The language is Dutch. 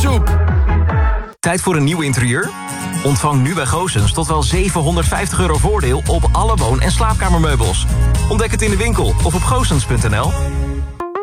soep. Tijd voor een nieuw interieur? Ontvang nu bij Goossens tot wel €750 voordeel op alle woon- en slaapkamermeubels. Ontdek het in de winkel of op goossens.nl.